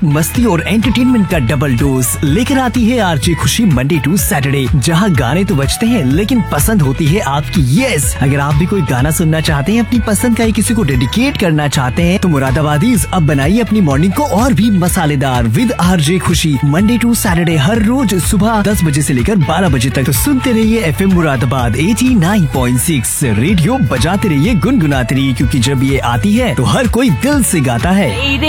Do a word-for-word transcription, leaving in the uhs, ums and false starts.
मस्ती और एंटरटेनमेंट का डबल डोज लेकर आती है आरजे खुशी मंडे टू सैटरडे, जहां गाने तो बजते हैं लेकिन पसंद होती है आपकी। यस, अगर आप भी कोई गाना सुनना चाहते हैं, अपनी पसंद का किसी को डेडिकेट करना चाहते हैं, तो मुरादाबादीज अब बनाइए अपनी मॉर्निंग को और भी मसालेदार विद आरजे खुशी मंडे टू सैटरडे हर रोज सुबह दस बजे से लेकर बारह बजे तक। तो सुनते रहिए F M Moradabad eighty nine point six, radio बजाते रहिए, गुनगुनाते रहिए, क्योंकि जब ये आती है तो हर कोई दिल से गाता है।